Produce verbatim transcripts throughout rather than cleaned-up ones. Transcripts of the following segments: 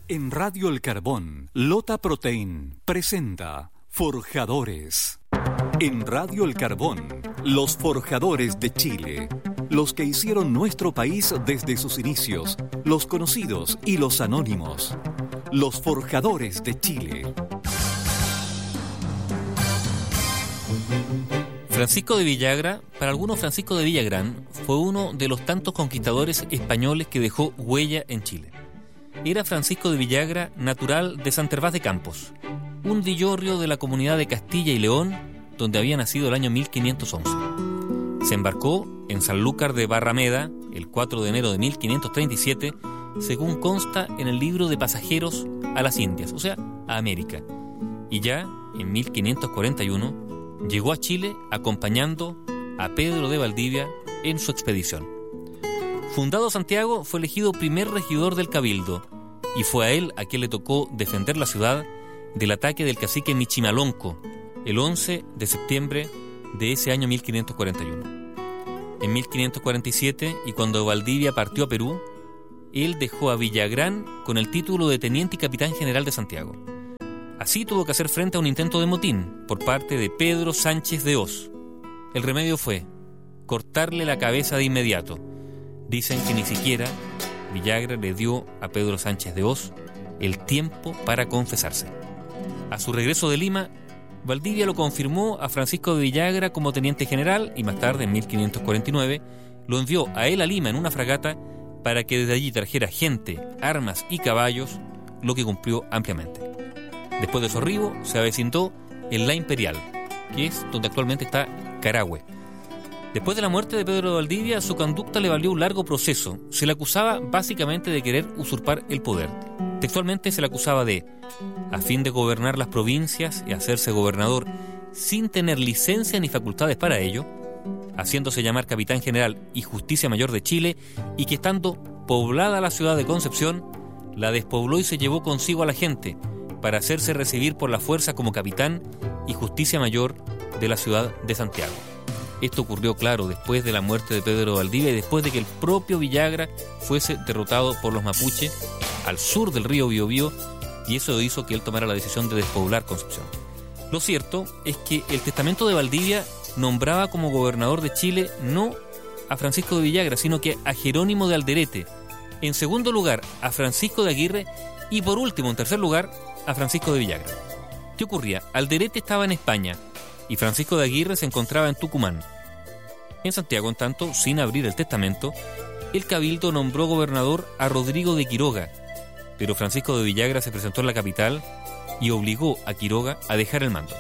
En Radio El Carbón, Lota Protein presenta Forjadores. En Radio El Carbón, los forjadores de Chile. Los que hicieron nuestro país desde sus inicios, los conocidos y los anónimos. Los forjadores de Chile. Francisco de Villagra, para algunos Francisco de Villagrán, fue uno de los tantos conquistadores españoles que dejó huella en Chile. Era Francisco de Villagra, natural de San Tervás de Campos, un villorrio de la comunidad de Castilla y León, donde había nacido el año mil quinientos once. Se embarcó en Sanlúcar de Barrameda el cuatro de enero de mil quinientos treinta y siete, según consta en el libro de pasajeros a las Indias, o sea, a América. Y ya en mil quinientos cuarenta y uno llegó a Chile acompañando a Pedro de Valdivia en su expedición. Fundado Santiago, fue elegido primer regidor del Cabildo, y fue a él a quien le tocó defender la ciudad del ataque del cacique Michimalonco, el once de septiembre de ese año mil quinientos cuarenta y uno. En mil quinientos cuarenta y siete, y cuando Valdivia partió a Perú, él dejó a Villagrán con el título de teniente y capitán general de Santiago. Así tuvo que hacer frente a un intento de motín por parte de Pedro Sánchez de Hoz. El remedio fue cortarle la cabeza de inmediato. Dicen que ni siquiera Villagra le dio a Pedro Sánchez de Hoz el tiempo para confesarse. A su regreso de Lima, Valdivia lo confirmó a Francisco de Villagra como teniente general y más tarde, en mil quinientos cuarenta y nueve, lo envió a él a Lima en una fragata para que desde allí trajera gente, armas y caballos, lo que cumplió ampliamente. Después de su arribo, se avecindó en La Imperial, que es donde actualmente está Carahue. Después de la muerte de Pedro de Valdivia, su conducta le valió un largo proceso. Se le acusaba básicamente de querer usurpar el poder. Textualmente se le acusaba de, a fin de gobernar las provincias y hacerse gobernador sin tener licencia ni facultades para ello, haciéndose llamar capitán general y justicia mayor de Chile, y que estando poblada la ciudad de Concepción, la despobló y se llevó consigo a la gente para hacerse recibir por la fuerza como capitán y justicia mayor de la ciudad de Santiago. Esto ocurrió, claro, después de la muerte de Pedro de Valdivia y después de que el propio Villagra fuese derrotado por los mapuches al sur del río Biobío, y eso hizo que él tomara la decisión de despoblar Concepción. Lo cierto es que el testamento de Valdivia nombraba como gobernador de Chile no a Francisco de Villagra, sino que a Jerónimo de Alderete, en segundo lugar a Francisco de Aguirre y por último, en tercer lugar, a Francisco de Villagra. ¿Qué ocurría? Alderete estaba en España y Francisco de Aguirre se encontraba en Tucumán. En Santiago, en tanto, sin abrir el testamento, el Cabildo nombró gobernador a Rodrigo de Quiroga, pero Francisco de Villagra se presentó en la capital y obligó a Quiroga a dejar el mando.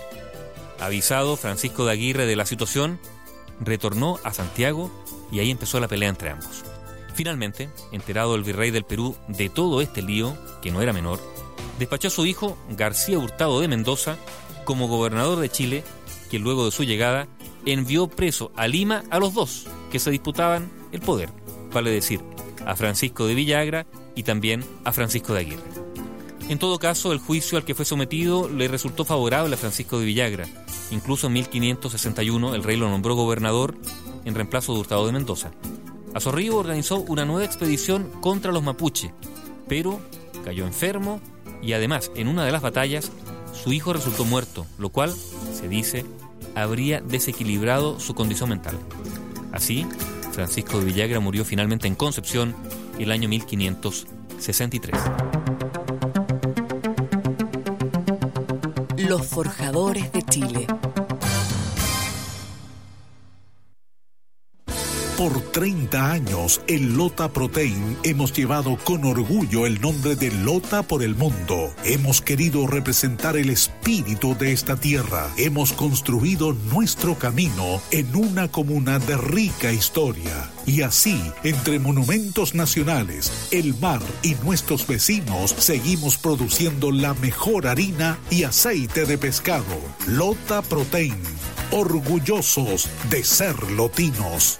Avisado Francisco de Aguirre de la situación, retornó a Santiago y ahí empezó la pelea entre ambos. Finalmente, enterado el virrey del Perú de todo este lío, que no era menor, despachó a su hijo García Hurtado de Mendoza como gobernador de Chile, que luego de su llegada envió preso a Lima a los dos que se disputaban el poder, vale decir, a Francisco de Villagra y también a Francisco de Aguirre. En todo caso, el juicio al que fue sometido le resultó favorable a Francisco de Villagra. Incluso en mil quinientos sesenta y uno el rey lo nombró gobernador en reemplazo de Hurtado de Mendoza. A su arribo organizó una nueva expedición contra los mapuches, pero cayó enfermo y además en una de las batallas su hijo resultó muerto, lo cual, se dice, habría desequilibrado su condición mental. Así, Francisco de Villagra murió finalmente en Concepción el año mil quinientos sesenta y tres. Los forjadores de Chile. Por treinta años, en Lota Protein hemos llevado con orgullo el nombre de Lota por el mundo. Hemos querido representar el espíritu de esta tierra. Hemos construido nuestro camino en una comuna de rica historia. Y así, entre monumentos nacionales, el mar y nuestros vecinos, seguimos produciendo la mejor harina y aceite de pescado. Lota Protein, orgullosos de ser lotinos.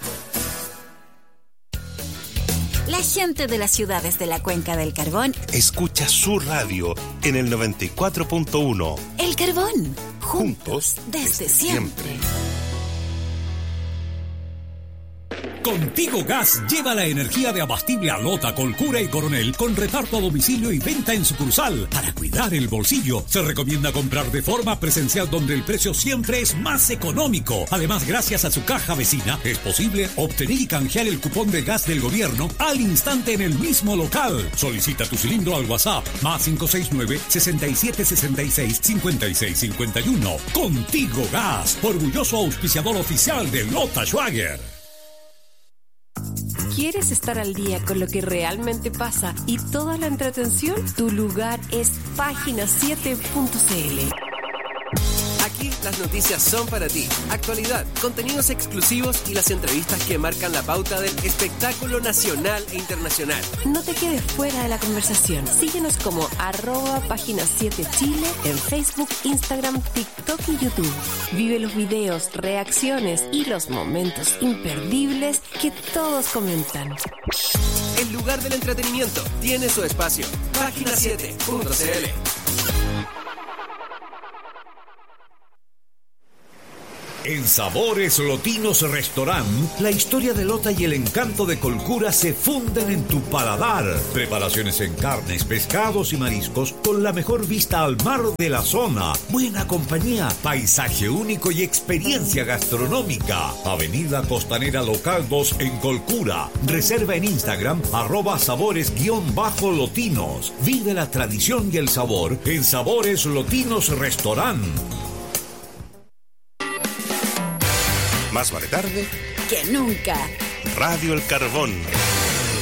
La gente de las ciudades de la Cuenca del Carbón escucha su radio en el noventa y cuatro punto uno. El Carbón, juntos desde, desde siempre. siempre. Contigo Gas lleva la energía de Abastible a Lota, Colcura y Coronel con reparto a domicilio y venta en sucursal. Para cuidar el bolsillo, se recomienda comprar de forma presencial donde el precio siempre es más económico. Además, gracias a su caja vecina, es posible obtener y canjear el cupón de gas del gobierno al instante en el mismo local. Solicita tu cilindro al WhatsApp más cinco seis nueve, seis siete seis seis, cinco seis cinco uno. Contigo Gas, orgulloso auspiciador oficial de Lota Schwager. ¿Quieres estar al día con lo que realmente pasa y toda la entretención? Tu lugar es página siete punto c l. Aquí las noticias son para ti. Actualidad, contenidos exclusivos y las entrevistas que marcan la pauta del espectáculo nacional e internacional. No te quedes fuera de la conversación. Síguenos como arroba página siete Chile en Facebook, Instagram, TikTok y YouTube. Vive los videos, reacciones y los momentos imperdibles que todos comentan. El lugar del entretenimiento tiene su espacio. página siete punto c l. En Sabores Lotinos Restaurant, la historia de Lota y el encanto de Colcura se funden en tu paladar. Preparaciones en carnes, pescados y mariscos con la mejor vista al mar de la zona. Buena compañía, paisaje único y experiencia gastronómica. Avenida Costanera Local dos en Colcura. Reserva en Instagram, arroba sabores-lotinos. Vive la tradición y el sabor en Sabores Lotinos Restaurant. Más vale tarde que nunca. Radio El Carbón.